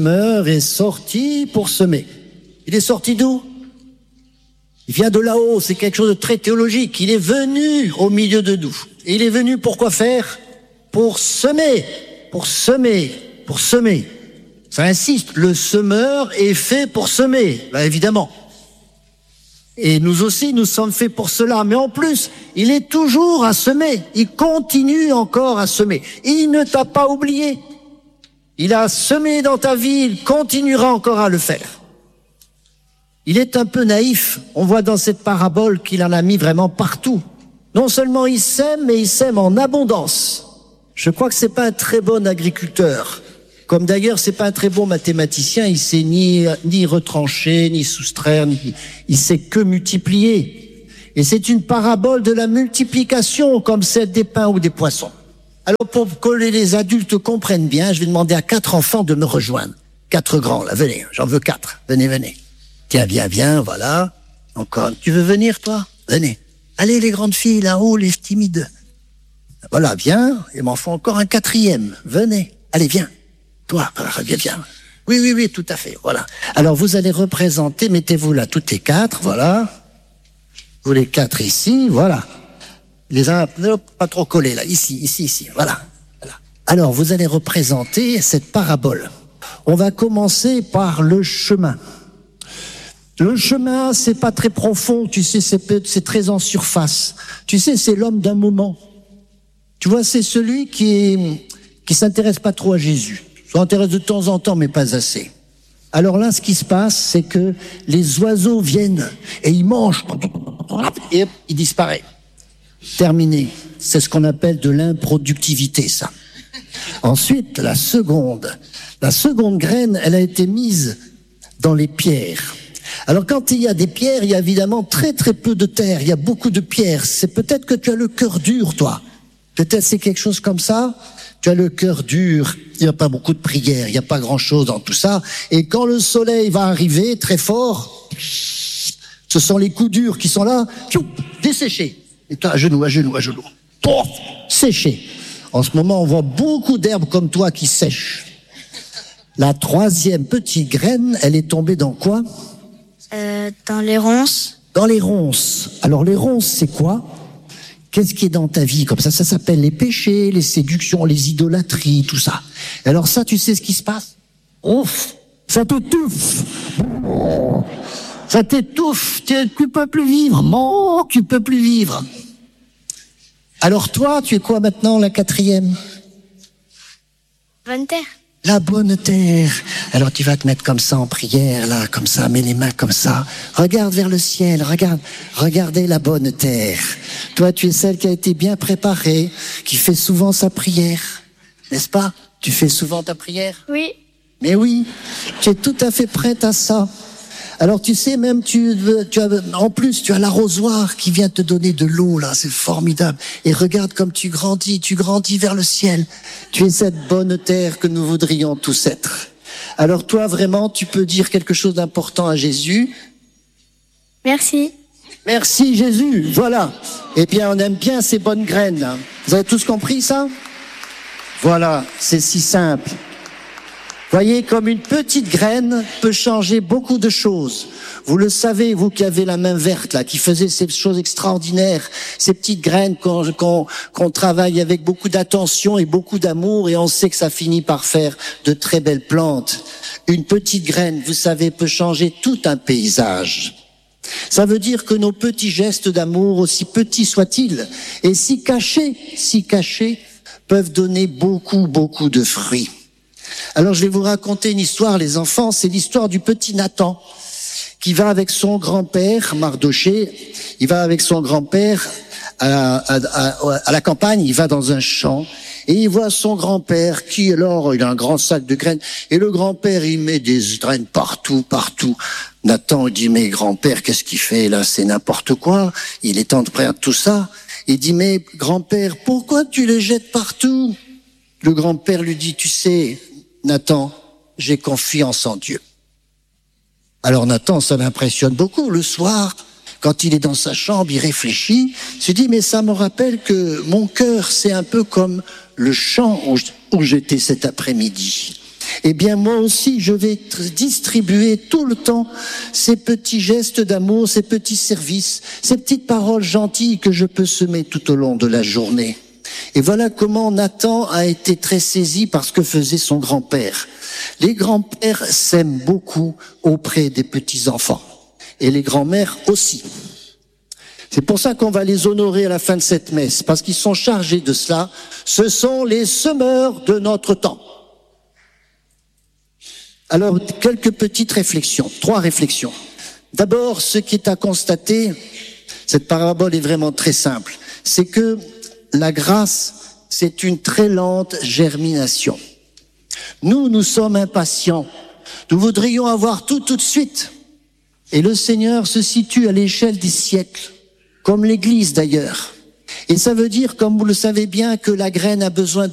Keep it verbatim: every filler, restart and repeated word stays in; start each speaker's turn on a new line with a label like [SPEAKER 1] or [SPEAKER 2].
[SPEAKER 1] semeur est sorti pour semer. Il est sorti d'où? Il vient de là-haut, c'est quelque chose de très théologique. Il est venu au milieu de nous. Et il est venu pour quoi faire? Pour semer, pour semer, pour semer. Ça insiste, le semeur est fait pour semer, là évidemment. Et nous aussi, nous sommes faits pour cela. Mais en plus, il est toujours à semer. Il continue encore à semer. Il ne t'a pas oublié. Il a semé dans ta vie, il continuera encore à le faire. Il est un peu naïf. On voit dans cette parabole qu'il en a mis vraiment partout. Non seulement il sème, mais il sème en abondance. Je crois que c'est pas un très bon agriculteur. Comme d'ailleurs, c'est pas un très bon mathématicien. Il sait ni, ni retrancher, ni soustraire, ni, il sait que multiplier. Et c'est une parabole de la multiplication, comme celle des pains ou des poissons. Alors, pour que les adultes comprennent bien, je vais demander à quatre enfants de me rejoindre. Quatre grands, là, venez, j'en veux quatre. Venez, venez. Tiens, viens, viens, voilà. Encore, tu veux venir, toi? Venez. Allez, les grandes filles, là-haut, les timides. Voilà, viens, il m'en faut encore un quatrième. Venez. Allez, viens. Toi, viens, viens. Oui, oui, oui, tout à fait, voilà. Alors, vous allez représenter, mettez-vous là, toutes les quatre, voilà. Vous les quatre ici, voilà. Les uns, pas trop collés, là, ici, ici, ici, voilà. voilà. Alors, vous allez représenter cette parabole. On va commencer par le chemin. Le chemin, c'est pas très profond, tu sais, c'est, c'est très en surface. Tu sais, c'est l'homme d'un moment. Tu vois, c'est celui qui est, qui s'intéresse pas trop à Jésus. Il s'intéresse de temps en temps, mais pas assez. Alors là, ce qui se passe, c'est que les oiseaux viennent et ils mangent et ils disparaissent. Terminé. C'est ce qu'on appelle de l'improductivité, ça. Ensuite, la seconde. La seconde graine, elle a été mise dans les pierres. Alors quand il y a des pierres, il y a évidemment très très peu de terre, il y a beaucoup de pierres. C'est peut-être que tu as le cœur dur, toi. Peut-être c'est quelque chose comme ça. Tu as le cœur dur, il n'y a pas beaucoup de prières, il n'y a pas grand-chose dans tout ça. Et quand le soleil va arriver très fort, ce sont les coups durs qui sont là, desséchés. Et toi, à genoux, à genoux, à genoux. Pouf, séché. En ce moment, on voit beaucoup d'herbes comme toi qui sèchent. La troisième petite graine, elle est tombée dans quoi?
[SPEAKER 2] Euh, dans les ronces.
[SPEAKER 1] Dans les ronces. Alors les ronces, c'est quoi? Qu'est-ce qui est dans ta vie comme ça? Ça s'appelle les péchés, les séductions, les idolâtries, tout ça. Et alors ça, tu sais ce qui se passe? Ouf, ça t'étouffe. Ça t'étouffe, tu, tu peux plus vivre. Non, tu peux plus vivre. Alors toi, tu es quoi maintenant, la quatrième?
[SPEAKER 2] Bonne terre.
[SPEAKER 1] La bonne terre. Alors tu vas te mettre comme ça en prière, là, comme ça, mets les mains comme ça. Regarde vers le ciel, regarde, regardez la bonne terre. Toi, tu es celle qui a été bien préparée, qui fait souvent sa prière. N'est-ce pas? Tu fais souvent ta prière?
[SPEAKER 2] Oui.
[SPEAKER 1] Mais oui, tu es tout à fait prête à ça. Alors tu sais, même tu, tu as, en plus tu as l'arrosoir qui vient te donner de l'eau là, c'est formidable. Et regarde comme tu grandis, tu grandis vers le ciel. Tu es cette bonne terre que nous voudrions tous être. Alors toi vraiment, tu peux dire quelque chose d'important à Jésus.
[SPEAKER 2] Merci.
[SPEAKER 1] Merci Jésus, voilà. Eh bien on aime bien ces bonnes graines. Vous avez tous compris ça? Voilà, c'est si simple. Voyez, comme une petite graine peut changer beaucoup de choses. Vous le savez, vous qui avez la main verte, là, qui faisait ces choses extraordinaires, ces petites graines qu'on, qu'on, qu'on travaille avec beaucoup d'attention et beaucoup d'amour, et on sait que ça finit par faire de très belles plantes. Une petite graine, vous savez, peut changer tout un paysage. Ça veut dire que nos petits gestes d'amour, aussi petits soient-ils, et si cachés, si cachés, peuvent donner beaucoup, beaucoup de fruits. Alors je vais vous raconter une histoire, les enfants, c'est l'histoire du petit Nathan qui va avec son grand-père, Mardoché, il va avec son grand-père à, à, à, à la campagne, il va dans un champ et il voit son grand-père qui alors, il a un grand sac de graines et le grand-père il met des graines partout, partout. Nathan dit mais grand-père qu'est-ce qu'il fait là, c'est n'importe quoi, il est temps de prendre tout ça. Il dit mais grand-père pourquoi tu les jettes partout? Le grand-père lui dit tu sais Nathan, j'ai confiance en Dieu. Alors Nathan, ça l'impressionne beaucoup. Le soir, quand il est dans sa chambre, il réfléchit, il se dit, mais ça me rappelle que mon cœur, c'est un peu comme le champ où j'étais cet après-midi. Eh bien, moi aussi, je vais distribuer tout le temps ces petits gestes d'amour, ces petits services, ces petites paroles gentilles que je peux semer tout au long de la journée. Et voilà comment Nathan a été très saisi par ce que faisait son grand-père. Les grands-pères s'aiment beaucoup auprès des petits-enfants. Et les grands-mères aussi. C'est pour ça qu'on va les honorer à la fin de cette messe, parce qu'ils sont chargés de cela. Ce sont les semeurs de notre temps. Alors, quelques petites réflexions, trois réflexions. D'abord, ce qui est à constater, cette parabole est vraiment très simple, c'est que la grâce, c'est une très lente germination. Nous, nous sommes impatients. Nous voudrions avoir tout tout de suite. Et le Seigneur se situe à l'échelle des siècles, comme l'Église d'ailleurs. Et ça veut dire, comme vous le savez bien, que la graine a besoin